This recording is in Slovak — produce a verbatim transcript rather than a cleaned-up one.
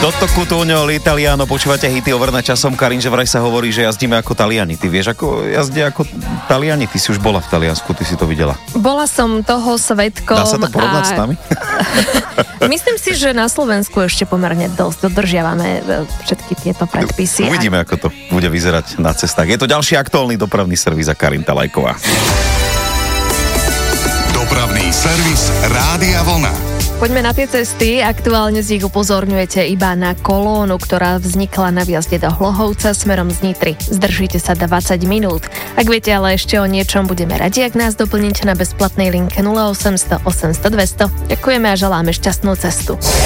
Dotto Cutugno, L'Italiano, počúvate hity overné časom. Karin, že vraj sa hovorí, že jazdíme ako Taliani. Ty vieš, ako jazdia ako Taliani? Ty si už bola v Taliansku, ty si to videla. Bola som toho svedkom. Dá sa to porovnať a... s nami? Myslím si, že na Slovensku ešte pomerne dosť dodržiavame všetky tieto predpisy. Uvidíme, ako to bude vyzerať na cestách. Je to ďalší aktuálny dopravný servis a Karin Talajková. Dopravný servis Rádia Vlna. Poďme na tie cesty. Aktuálne z nich upozorňujete iba na kolónu, ktorá vznikla na vjazde do Hlohovca smerom z Nitry. Zdržíte sa dvadsať minút. Ak viete ale ešte o niečom, budeme radi, ak nás doplníte na bezplatnej linke nula osem nula nula osem nula nula dva nula nula. Ďakujeme a želáme šťastnú cestu.